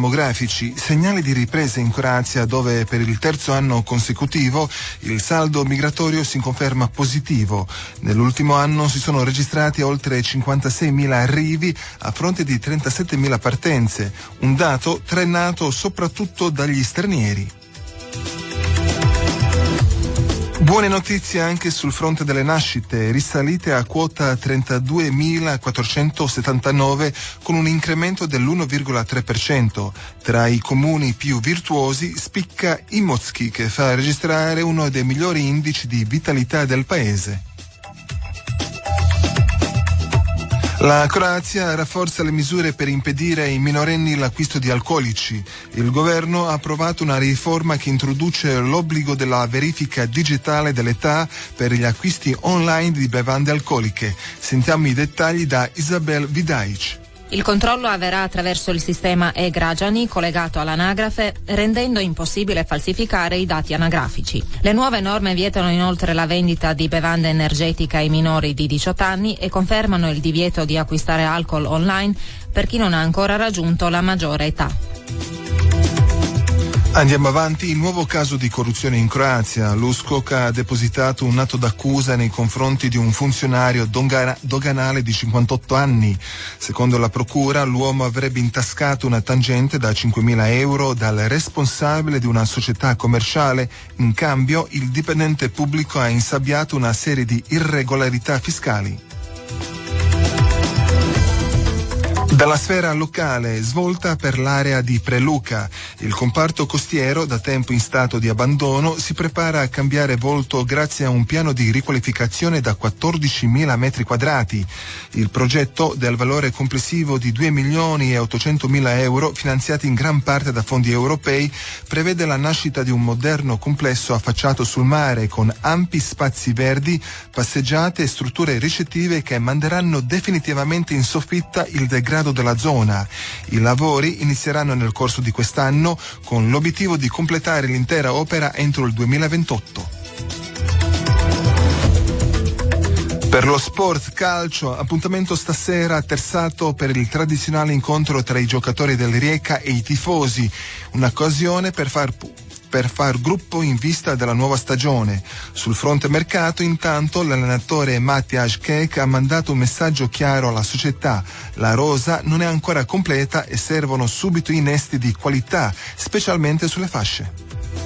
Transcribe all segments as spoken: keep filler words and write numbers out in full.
demografici, segnali di ripresa in Croazia, dove per il terzo anno consecutivo il saldo migratorio si conferma positivo. Nell'ultimo anno si sono registrati oltre cinquantaseimila arrivi a fronte di trentasettemila partenze, un dato trainato soprattutto dagli stranieri. Buone notizie anche sul fronte delle nascite, risalite a quota trentaduemilaquattrocentosettantanove con un incremento dell'uno virgola tre per cento. Tra i comuni più virtuosi spicca Imotski, che fa registrare uno dei migliori indici di vitalità del paese. La Croazia rafforza le misure per impedire ai minorenni l'acquisto di alcolici. Il governo ha approvato una riforma che introduce l'obbligo della verifica digitale dell'età per gli acquisti online di bevande alcoliche. Sentiamo i dettagli da Isabel Vidaic. Il controllo avverrà attraverso il sistema e-Građani collegato all'anagrafe, rendendo impossibile falsificare i dati anagrafici. Le nuove norme vietano inoltre la vendita di bevande energetiche ai minori di diciotto anni e confermano il divieto di acquistare alcol online per chi non ha ancora raggiunto la maggiore età. Andiamo avanti, il nuovo caso di corruzione in Croazia. L'U S C O C ha depositato un atto d'accusa nei confronti di un funzionario doganale di cinquantotto anni. Secondo la procura, l'uomo avrebbe intascato una tangente da cinquemila euro dal responsabile di una società commerciale. In cambio, il dipendente pubblico ha insabbiato una serie di irregolarità fiscali. Dalla sfera locale, svolta per l'area di Preluca. Il comparto costiero, da tempo in stato di abbandono, si prepara a cambiare volto grazie a un piano di riqualificazione da quattordicimila metri quadrati. Il progetto, del valore complessivo di due milioni e ottocentomila euro, finanziati in gran parte da fondi europei, prevede la nascita di un moderno complesso affacciato sul mare con ampi spazi verdi, passeggiate e strutture ricettive che manderanno definitivamente in soffitta il degrado della zona. I lavori inizieranno nel corso di quest'anno con l'obiettivo di completare l'intera opera entro il duemilaventotto. Per lo sport calcio, appuntamento stasera terzato per il tradizionale incontro tra i giocatori del Rijeka e i tifosi, un'occasione per far per far gruppo in vista della nuova stagione. Sul fronte mercato, intanto, l'allenatore Matjaž Kek ha mandato un messaggio chiaro alla società. La rosa non è ancora completa e servono subito innesti di qualità, specialmente sulle fasce.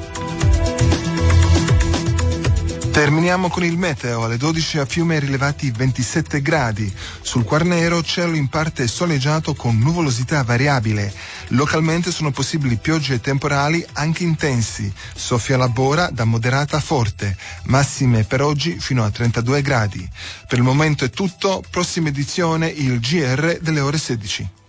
Terminiamo con il meteo. Alle dodici a Fiume rilevati ventisette gradi. Sul Quarnero cielo in parte soleggiato con nuvolosità variabile. Localmente sono possibili piogge temporali anche intensi. Soffia la bora da moderata a forte. Massime per oggi fino a trentadue gradi. Per il momento è tutto. Prossima edizione il G R delle ore sedici.